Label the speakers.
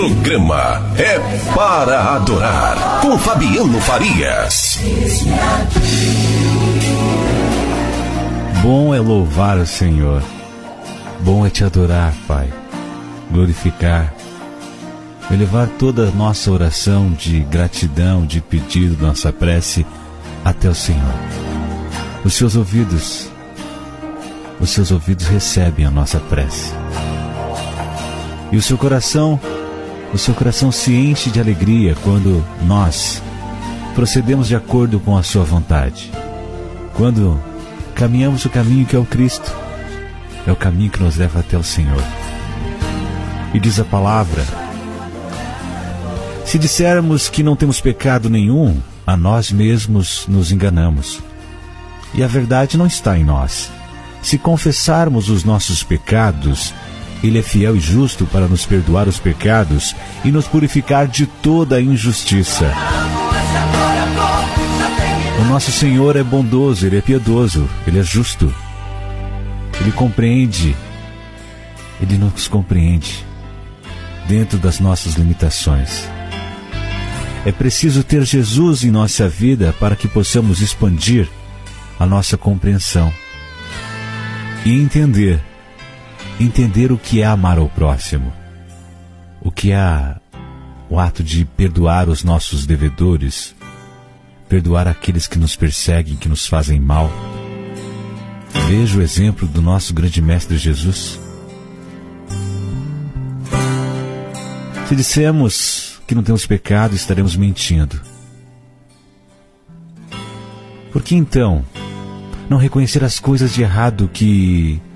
Speaker 1: programa é para adorar, com Fabiano Farias.
Speaker 2: Bom é louvar o Senhor, bom é te adorar, Pai, glorificar, elevar toda a nossa oração de gratidão, de pedido, nossa prece até o Senhor. Os seus ouvidos recebem a nossa prece. E o seu coração se enche de alegria quando nós procedemos de acordo com a sua vontade. Quando caminhamos o caminho que é o Cristo, é o caminho que nos leva até o Senhor. E diz a palavra: se dissermos que não temos pecado nenhum, a nós mesmos nos enganamos, e a verdade não está em nós. Se confessarmos os nossos pecados, Ele é fiel e justo para nos perdoar os pecados e nos purificar de toda a injustiça. O nosso Senhor é bondoso, Ele é piedoso, Ele é justo. Ele compreende, Ele nos compreende dentro das nossas limitações. É preciso ter Jesus em nossa vida para que possamos expandir a nossa compreensão e entender o que é amar ao próximo, o que é o ato de perdoar os nossos devedores, perdoar aqueles que nos perseguem, que nos fazem mal. Veja o exemplo do nosso grande mestre Jesus. Se dissemos que não temos pecado, estaremos mentindo. Por que então não reconhecer as coisas de errado que